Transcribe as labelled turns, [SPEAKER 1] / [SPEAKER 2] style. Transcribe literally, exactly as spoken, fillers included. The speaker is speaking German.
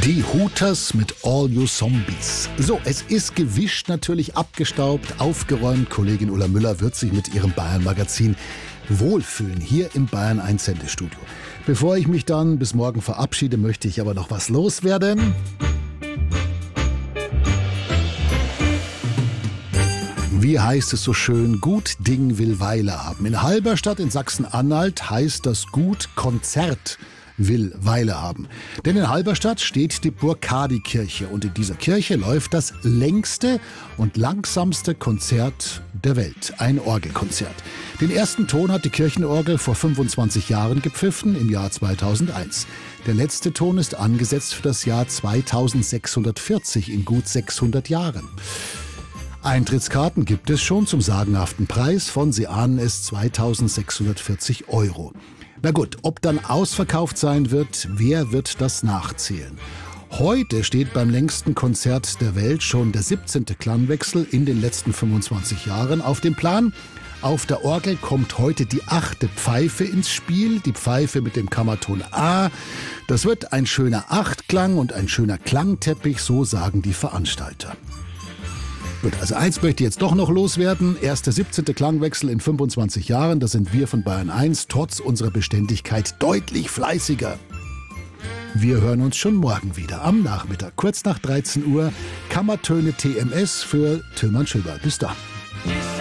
[SPEAKER 1] Die Hooters mit All You Zombies. So, es ist gewischt, natürlich abgestaubt, aufgeräumt. Kollegin Ulla Müller wird sich mit ihrem Bayern-Magazin wohlfühlen, hier im Bayern eins Sendestudio. Bevor ich mich dann bis morgen verabschiede, möchte ich aber noch was loswerden. Wie heißt es so schön? Gut Ding will Weile haben. In Halberstadt in Sachsen-Anhalt heißt das Gut Konzert will Weile haben. Denn in Halberstadt steht die Burkadi-Kirche und in dieser Kirche läuft das längste und langsamste Konzert der Welt, ein Orgelkonzert. Den ersten Ton hat die Kirchenorgel vor fünfundzwanzig Jahren gepfiffen, im Jahr zweitausendeins. Der letzte Ton ist angesetzt für das Jahr zweitausendsechshundertvierzig, in gut sechshundert Jahren. Eintrittskarten gibt es schon zum sagenhaften Preis von, Sie ahnen es, zweitausendsechshundertvierzig Euro. Na gut, ob dann ausverkauft sein wird, wer wird das nachzählen? Heute steht beim längsten Konzert der Welt schon der siebzehnte Klangwechsel in den letzten fünfundzwanzig Jahren auf dem Plan. Auf der Orgel kommt heute die achte Pfeife ins Spiel, die Pfeife mit dem Kammerton A. Das wird ein schöner Achtklang und ein schöner Klangteppich, so sagen die Veranstalter. Gut, also eins möchte ich jetzt doch noch loswerden. Erst der siebzehnte Klangwechsel in fünfundzwanzig Jahren, da sind wir von Bayern eins trotz unserer Beständigkeit deutlich fleißiger. Wir hören uns schon morgen wieder am Nachmittag, kurz nach dreizehn Uhr. Kammertöne T M S für Tillmann Schöber. Bis dann.